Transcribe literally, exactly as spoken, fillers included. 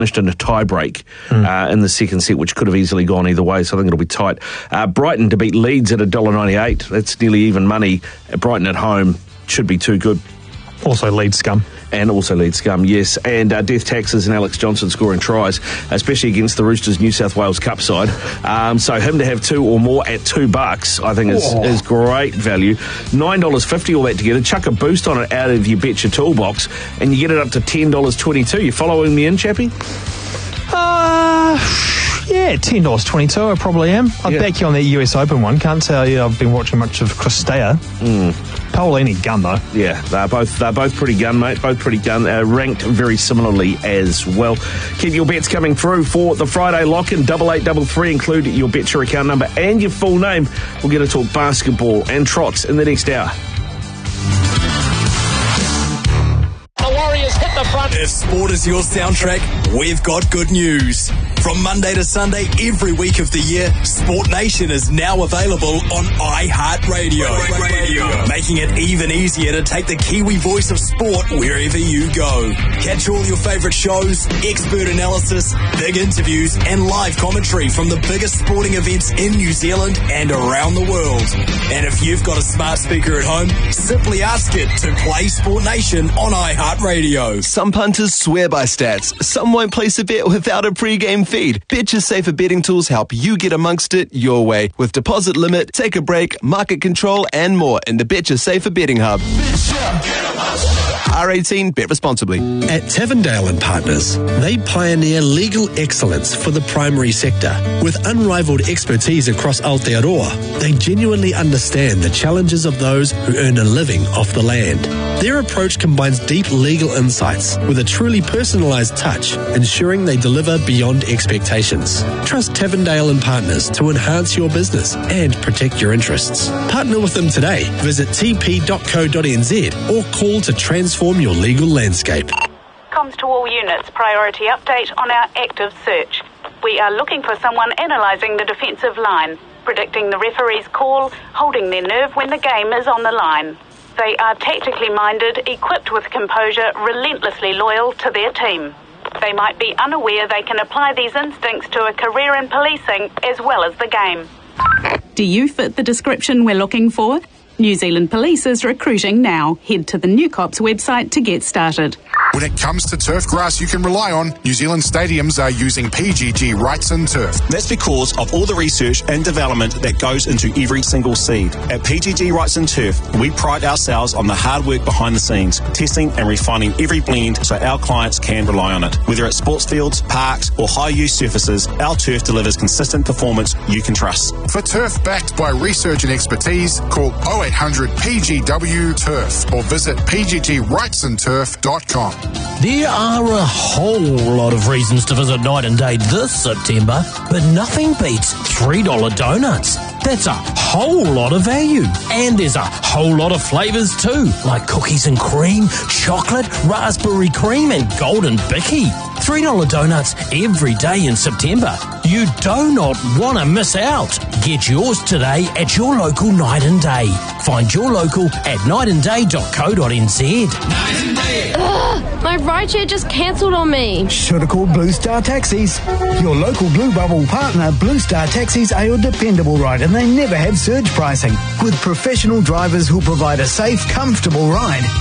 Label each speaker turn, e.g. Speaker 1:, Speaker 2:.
Speaker 1: finished in a tie break mm. uh, in the second set, which could have easily gone either way, so I think it'll be tight. Uh, Brighton to beat Leeds at one dollar ninety-eight. That's nearly even money. Brighton at home should be too good.
Speaker 2: Also Leeds scum.
Speaker 1: And also Leeds scum, yes. And uh, Death Taxes and Alex Johnson scoring tries, especially against the Roosters New South Wales Cup side. Um, so him to have two or more at two bucks, I think is, oh. is great value. nine dollars fifty all that together. Chuck a boost on it out of your Betcha toolbox, and you get it up to ten dollars twenty-two. You following me in, Chappie?
Speaker 2: Uh, yeah, ten dollars twenty-two I probably am. I'd yeah. back you on that U S Open one. Can't tell you I've been watching much of Cristea.
Speaker 1: Mm.
Speaker 2: Paolini gun, though.
Speaker 1: Yeah, they're both they're both pretty gun, mate. Both pretty gun. Uh, ranked very similarly as well. Keep your bets coming through for the Friday lock-in. Double eight double three. Include your Betcha account number and your full name. We'll get to talk basketball and trots in the next hour.
Speaker 3: The Warriors hit the front.
Speaker 4: If sport is your soundtrack, we've got good news. From Monday to Sunday, every week of the year, Sport Nation is now available on iHeartRadio. Radio. Making it even easier to take the Kiwi voice of sport wherever you go. Catch all your favourite shows, expert analysis, big interviews, and live commentary from the biggest sporting events in New Zealand and around the world. And if you've got a smart speaker at home, simply ask it to play Sport Nation on iHeartRadio.
Speaker 5: Some punters swear by stats. Some won't place a bet without a pre-game feed. Betcha Safer betting tools help you get amongst it your way with deposit limit, take a break, market control, and more in the Betcha Safer betting hub. R eighteen, bet responsibly.
Speaker 6: At Tavendale and Partners, they pioneer legal excellence for the primary sector. With unrivaled expertise across Aotearoa, they genuinely understand the challenges of those who earn a living off the land. Their approach combines deep legal insights with a truly personalised touch, ensuring they deliver beyond expectations. Trust Tavendale and Partners to enhance your business and protect your interests. Partner with them today. Visit t p dot co dot n z or call to transform your legal landscape.
Speaker 7: Comms to all units, priority update on our active search. We are looking for someone analysing the defensive line, predicting the referee's call, holding their nerve when the game is on the line. They are tactically minded, equipped with composure, relentlessly loyal to their team. They might be unaware they can apply these instincts to a career in policing as well as the game.
Speaker 8: Do you fit the description we're looking for? New Zealand Police is recruiting now. Head to the New Cops website to get started.
Speaker 9: When it comes to turf grass you can rely on, New Zealand stadiums are using P G G Wrightson Turf.
Speaker 10: That's because of all the research and development that goes into every single seed. At P G G Wrightson Turf, we pride ourselves on the hard work behind the scenes, testing and refining every blend so our clients can rely on it. Whether it's sports fields, parks or high-use surfaces, our turf delivers consistent performance you can trust.
Speaker 9: For turf backed by research and expertise, call oh eight hundred P G W Turf or visit p g g wrightson turf dot com.
Speaker 11: There are a whole lot of reasons to visit Night and Day this September, but nothing beats three dollar donuts. That's a whole lot of value. And there's a whole lot of flavours too, like cookies and cream, chocolate, raspberry cream and golden bicky. three dollar donuts every day in September. You do not want to miss out. Get yours today at your local Night and Day. Find your local at night and day dot co dot n z.
Speaker 12: Night and Day. Ugh, my rideshare just cancelled on me.
Speaker 13: Should have called Blue Star Taxis. Your local Blue Bubble partner, Blue Star Taxis, are your dependable ride and they never have surge pricing. With professional drivers who'll provide a safe, comfortable ride.